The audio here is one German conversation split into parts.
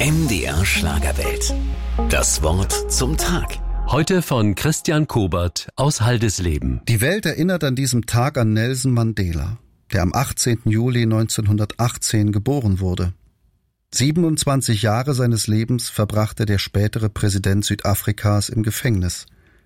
MDR Schlagerwelt. Das Wort zum Tag. Heute von Christian Kobert aus Haldesleben. Die Welt erinnert an diesem Tag an Nelson Mandela, der am 18. Juli 1918 geboren wurde. 27 Jahre seines Lebens verbrachte der spätere Präsident Südafrikas im Gefängnis.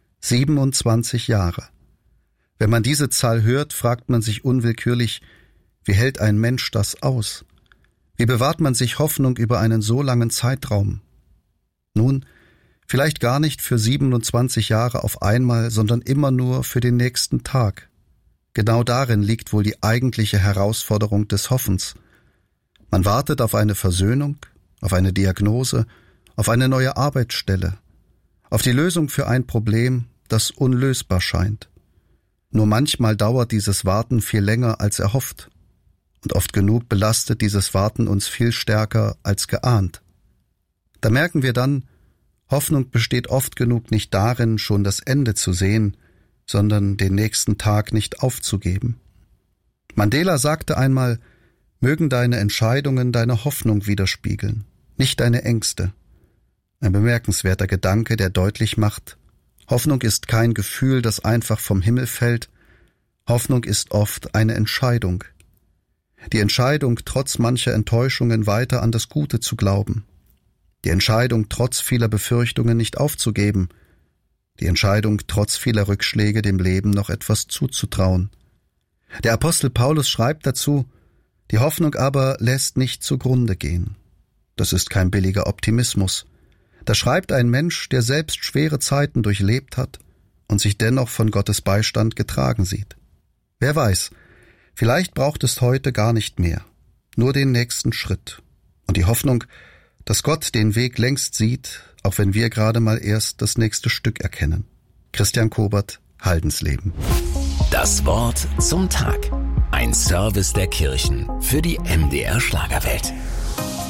27 Jahre. Wenn man diese Zahl hört, fragt man sich unwillkürlich, wie hält ein Mensch das aus? Wie bewahrt man sich Hoffnung über einen so langen Zeitraum? Nun, vielleicht gar nicht für 27 Jahre auf einmal, sondern immer nur für den nächsten Tag. Genau darin liegt wohl die eigentliche Herausforderung des Hoffens. Man wartet auf eine Versöhnung, auf eine Diagnose, auf eine neue Arbeitsstelle, auf die Lösung für ein Problem, das unlösbar scheint. Nur manchmal dauert dieses Warten viel länger als erhofft. Und oft genug belastet dieses Warten uns viel stärker als geahnt. Da merken wir dann, Hoffnung besteht oft genug nicht darin, schon das Ende zu sehen, sondern den nächsten Tag nicht aufzugeben. Mandela sagte einmal, mögen deine Entscheidungen deine Hoffnung widerspiegeln, nicht deine Ängste. Ein bemerkenswerter Gedanke, der deutlich macht, Hoffnung ist kein Gefühl, das einfach vom Himmel fällt. Hoffnung ist oft eine Entscheidung. Die Entscheidung, trotz mancher Enttäuschungen weiter an das Gute zu glauben. Die Entscheidung, trotz vieler Befürchtungen nicht aufzugeben. Die Entscheidung, trotz vieler Rückschläge dem Leben noch etwas zuzutrauen. Der Apostel Paulus schreibt dazu, die Hoffnung aber lässt nicht zugrunde gehen. Das ist kein billiger Optimismus. Da schreibt ein Mensch, der selbst schwere Zeiten durchlebt hat und sich dennoch von Gottes Beistand getragen sieht. Wer weiß, vielleicht braucht es heute gar nicht mehr, nur den nächsten Schritt und die Hoffnung, dass Gott den Weg längst sieht, auch wenn wir gerade mal erst das nächste Stück erkennen. Christian Kobert, Haldensleben. Das Wort zum Tag. Ein Service der Kirchen für die MDR Schlagerwelt.